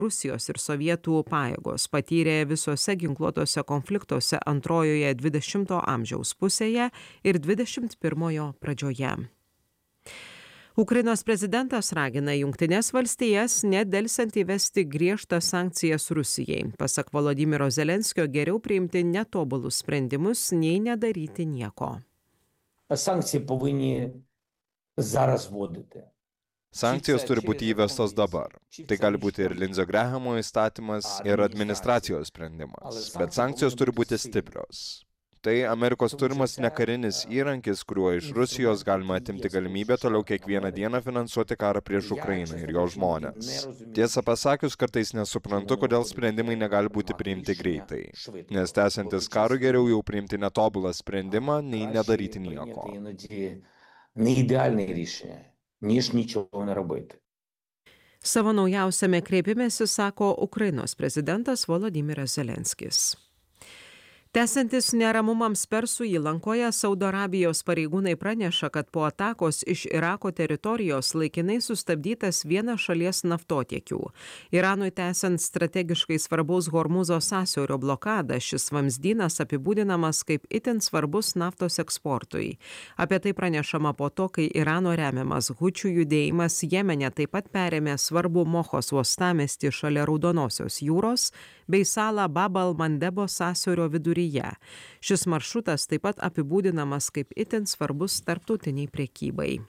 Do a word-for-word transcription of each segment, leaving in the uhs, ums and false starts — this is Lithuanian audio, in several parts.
Rusijos ir sovietų pajėgos patyrė visuose ginkluotose konfliktuose antrojoje dvidešimto amžiaus pusėje ir dvidešimt pirmojo pradžioje. Ukrainos prezidentas ragina Jungtines valstijas nedelsiant įvesti griežtas sankcijas Rusijai. Pasak Volodymyro Zelenskio, geriau priimti netobulus sprendimus, nei nedaryti nieko. Sankcії повинні зараз вводити. Sankcijos turi būti įvestos dabar. Tai gali būti ir Lindsey Grahamo įstatymas, ir administracijos sprendimas. Bet sankcijos turi būti stiprios. Tai Amerikos turimas nekarinis įrankis, kuriuo iš Rusijos galima atimti galimybę toliau kiekvieną dieną finansuoti karą prieš Ukrainą ir jo žmonės. Tiesą pasakius, kartais nesuprantu, kodėl sprendimai negali būti priimti greitai. Nes tęsiantis karui geriau jau priimti netobulą sprendimą, nei nedaryti nieko. Неідеальне рішення, ніж нічого не робити. Savo naujausiame kreipimėsi sako Ukrainos prezidentas Volodymyras Zelenskis. Tęsiantis neramumams Persų įlankoje, Saudo Arabijos pareigūnai praneša, kad po atakos iš Irako teritorijos laikinai sustabdytas vienas šalies naftotiekių. Iranui tęsiant strategiškai svarbaus Hormuzo sąsiaurio blokadą, šis vamzdynas apibūdinamas kaip itin svarbus naftos eksportui. Apie tai pranešama po to, kai Irano remiamas hučių judėjimas Jemene taip pat perėmė svarbų Mohos uostamiestį šalia Raudonosios jūros bei salą Bab al-Mandebo sąsiaurio viduryje. Šis maršrutas taip pat apibūdinamas kaip itin svarbus tarptautiniai prekybai.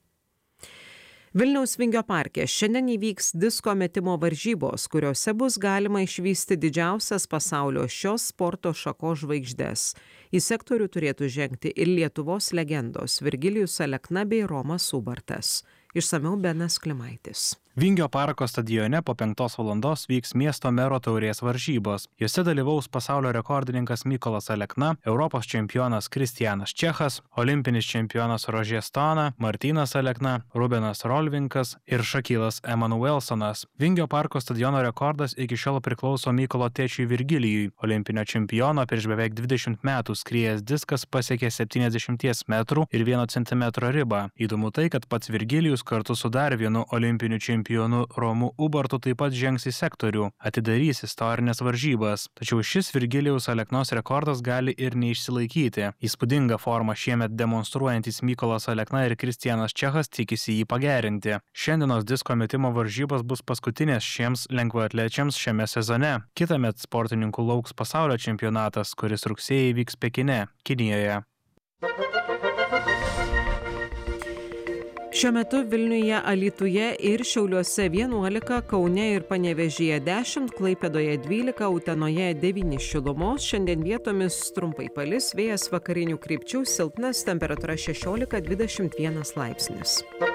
Vilniaus Vingio parke šiandien įvyks disko metimo varžybos, kuriuose bus galima išvysti didžiausias pasaulio šios sporto šakos žvaigždes. Į sektorių turėtų žengti ir Lietuvos legendos Virgilijus Alekna bei Romas Ubartas. Išsamiau Benas Klimaitis. Vingio parko stadione po penktos valandos vyks miesto mero taurės varžybos. Jose dalyvaus pasaulio rekordininkas Mykolas Alekna, Europos čempionas Kristianas Čechas, olimpinis čempionas Rožė Stona, Martynas Alekna, Rubenas Rolvinkas ir Šakilas Emanuelsonas. Vingio parko stadiono rekordas iki šiol priklauso Mykolo tėčiui Virgilijui. Olimpinio čempiono prieš beveik dvidešimt metų skriejęs diskas pasiekė septyniasdešimt metrų ir vieno centimetro ribą. Įdomu tai, kad pats Virgilijus kartu su dar vienu olimpiniu čempionu Romu Ubartu taip pat žengs į sektorių, atidarys istorinės varžybas. Tačiau šis Virgilijaus Aleknos rekordas gali ir neišsilaikyti. Įspūdingą formą šiemet demonstruojantis Mykolas Alekna ir Kristianas Čechas tikisi jį pagerinti. Šiandienos disko metimo varžybos bus paskutinės šiems lengvaatlečiams šiame sezone. Kitąmet sportininkų lauks pasaulio čempionatas, kuris rugsėjį vyks Pekine, Kinijoje. Šiuo metu Vilniuje, Alytuje ir Šiauliuose vienuolika, Kaune ir Panevėžyje dešimt, Klaipėdoje dvylika, Utenoje devyni šilumos. Šiandien vietomis trumpai palis, vėjas vakarinių krypčių silpnas, temperatūra šešiolika dvidešimt vienas laipsnis.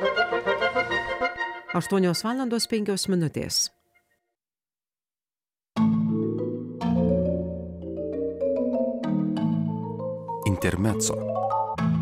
aštuonios valandos penkios minutės. Intermezzo.